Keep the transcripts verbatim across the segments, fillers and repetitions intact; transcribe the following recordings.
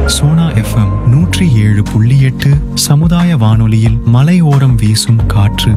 Sona FM நூற்றி ஏழு புள்ளி எட்டு சமுதாய வானொலியில் மலையோரம் வீசும் காற்று.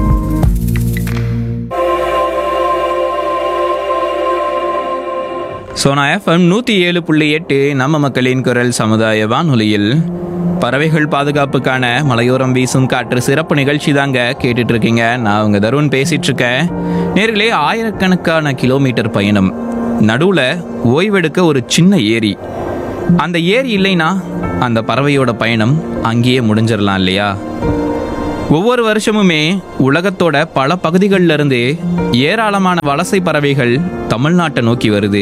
சோனா எஃப்எம் நூற்றி ஏழு புள்ளி எட்டு நம்ம மக்களின் குரல் சமுதாய வானொலியில் பறவைகள் பாதுகாப்புக்கான மலையோரம் வீசும் காற்று சிறப்பு நிகழ்ச்சி தாங்க கேட்டுட்டு இருக்கீங்க. நான் உங்க தருண் பேசிட்டு இருக்கேன். நேர்களே, ஆயிரக்கணக்கான கிலோமீட்டர் பயணம், நடுவில் ஓய்வெடுக்க ஒரு சின்ன ஏரி. அந்த ஏரி இல்லைன்னா அந்த பறவையோட பயணம் அங்கேயே முடிஞ்சிடலாம் இல்லையா? ஒவ்வொரு வருஷமுமே உலகத்தோட பல பகுதிகளில் இருந்து ஏராளமான வலசை பறவைகள் தமிழ்நாட்டை நோக்கி வருது.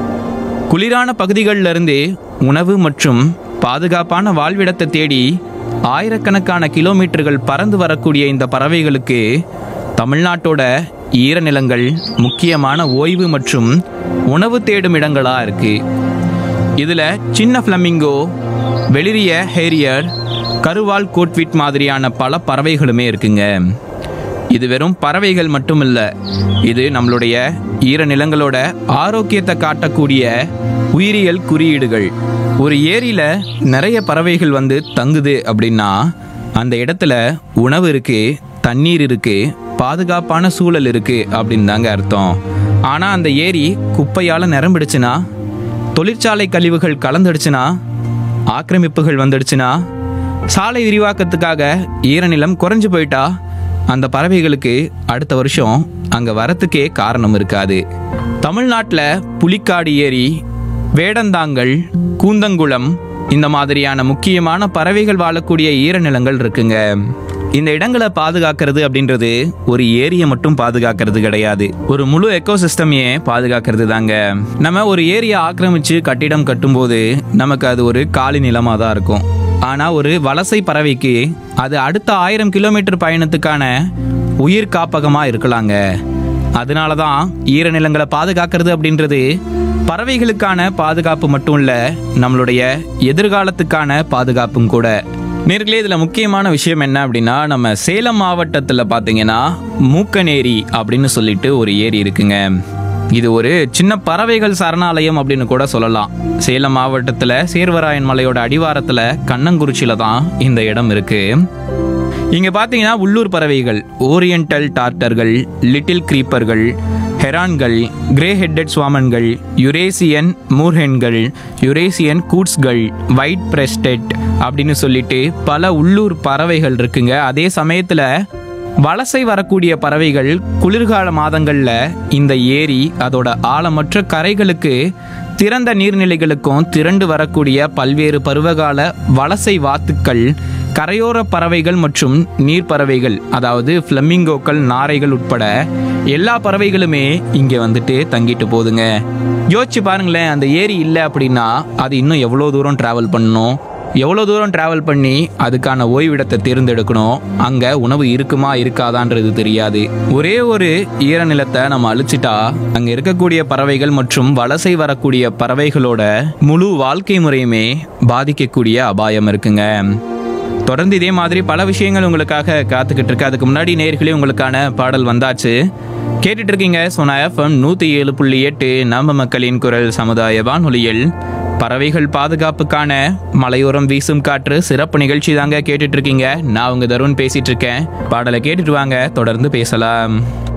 குளிரான பகுதிகளில் இருந்து உணவு மற்றும் பாதுகாப்பான வாழ்விடத்தை தேடி ஆயிரக்கணக்கான கிலோமீட்டர்கள் பறந்து வரக்கூடிய இந்த பறவைகளுக்கு தமிழ்நாட்டோட ஈரநிலங்கள் முக்கியமான ஓய்வு மற்றும் உணவு தேடும் இடங்களாக இருக்கு. இதில் சின்ன ஃப்ளமிங்கோ, வெளிரிய ஹேரியர், கருவால் கோட்விட் மாதிரியான பல பறவைகளுமே இருக்குங்க. இது வெறும் பறவைகள் மட்டும் இல்லை, இது நம்மளுடைய ஈரநிலங்களோட ஆரோக்கியத்தை காட்டக்கூடிய உயிரியல் குறியீடுகள். ஒரு ஏரியில் நிறைய பறவைகள் வந்து தங்குது அப்படின்னா அந்த இடத்துல உணவு இருக்கு, தண்ணீர் இருக்கு, பாதுகாப்பான சூழல் இருக்கு அப்படின்னு தாங்க அர்த்தம். ஆனால் அந்த ஏரி குப்பையால் நிரம்பிடுச்சுன்னா, தொழிற்சாலை கழிவுகள் கலந்துடுச்சுன்னா, ஆக்கிரமிப்புகள் வந்துடுச்சுன்னா, சாலை விரிவாக்கத்துக்காக ஈரநிலம் குறைஞ்சு போயிட்டா அந்த பறவைகளுக்கு அடுத்த வருஷம் அங்கே வரத்துக்கே காரணம் இருக்காது. தமிழ்நாட்டில் புலிக்காடு ஏரி, வேடந்தாங்கல், கூந்தங்குளம் இந்த மாதிரியான முக்கியமான பறவைகள் வாழக்கூடிய ஈரநிலங்கள் இருக்குங்க. இந்த இடங்களை பாதுகாக்கிறது அப்படின்றது ஒரு ஏரியை மட்டும் பாதுகாக்கிறது கிடையாது, ஒரு முழு எக்கோசிஸ்டமையே பாதுகாக்கிறது தாங்க. நம்ம ஒரு ஏரியை ஆக்கிரமிச்சு கட்டிடம் கட்டும்போது நமக்கு அது ஒரு காலி நிலமாக தான் இருக்கும். ஆனால் ஒரு வலசை பறவைக்கு அது அடுத்த ஆயிரம் கிலோமீட்டர் பயணத்துக்கான உயிர் காப்பகமாக இருக்கலாங்க. அதனால தான் ஈரநிலங்களை பாதுகாக்கிறது அப்படின்றது பறவைகளுக்கான பாதுகாப்பு மட்டும் இல்லை, நம்மளுடைய எதிர்காலத்துக்கான பாதுகாப்பும் கூட. நேர்களே, இதில் முக்கியமான விஷயம் என்ன அப்படின்னா, நம்ம சேலம் மாவட்டத்தில் பார்த்தீங்கன்னா மூக்கநேரி அப்படின்னு சொல்லிட்டு ஒரு ஏரி இருக்குங்க. இது ஒரு சின்ன பறவைகள் சரணாலயம் அப்படின்னு கூட சொல்லலாம். சேலம் மாவட்டத்தில் சேர்வராயன் மலையோட அடிவாரத்தில் கண்ணங்குறிச்சியில் தான் இந்த இடம் இருக்கு. இங்கே பார்த்தீங்கன்னா உள்ளூர் பறவைகள், oriental டார்டர்கள், little கிரீப்பர்கள், ஹெரான்கள், grey headed ஸ்வாமன்கள், Eurasian மூர்ஹென்கள், Eurasian கூட்ஸ்கள், white breasted அப்படின்னு சொல்லிட்டு பல உள்ளூர் பறவைகள் இருக்குங்க. அதே சமயத்தில் வலசை வரக்கூடிய பறவைகள் குளிர்கால மாதங்களில் இந்த ஏரி அதோட ஆழமற்ற கரைகளுக்கு, திறந்த நீர்நிலைகளுக்கும் திரண்டு வரக்கூடிய பல்வேறு பருவகால வலசை வாத்துக்கள், கரையோர பறவைகள் மற்றும் நீர்ப்பறவைகள், அதாவது ஃப்ளமிங்கோக்கள், நாரைகள் உட்பட எல்லா பறவைகளுமே இங்கே வந்துட்டு தங்கிட்டு போகுதுங்க. யோசிச்சு பாருங்களேன், அந்த ஏரி இல்லை அப்படின்னா அது இன்னும் எவ்வளோ தூரம் ட்ராவல் பண்ணணும், எவ்வளோ தூரம் ட்ராவல் பண்ணி அதுக்கான ஓய்விடத்தை தேர்ந்தெடுக்கணும், அங்கே உணவு இருக்குமா இருக்காதான்றது தெரியாது. ஒரே ஒரு ஈரநிலத்தை நம்ம அழிச்சிட்டா அங்கே இருக்கக்கூடிய பறவைகள் மற்றும் வலசை வரக்கூடிய பறவைகளோட முழு வாழ்க்கை முறையுமே பாதிக்கக்கூடிய அபாயம் இருக்குங்க. தொடர்ந்து இதே மாதிரி பல விஷயங்கள் உங்களுக்காக காத்துக்கிட்டு இருக்கு. அதுக்கு முன்னாடி நேர்களே உங்களுக்கான பாடல் வந்தாச்சு. கேட்டுட்டு இருக்கீங்க சோனா எஃப்எம் நூற்றி ஏழு புள்ளி எட்டு நம்ம மக்களின் குரல் சமுதாய வானொலியில் பறவைகள் பாதுகாப்புக்கான மலையோரம் வீசும் காற்று சிறப்பு நிகழ்ச்சி தாங்க கேட்டுட்டு இருக்கீங்க. நான் உங்க தருண் பேசிட்டு இருக்கேன். பாடலை கேட்டுட்டு வாங்க, தொடர்ந்து பேசலாம்.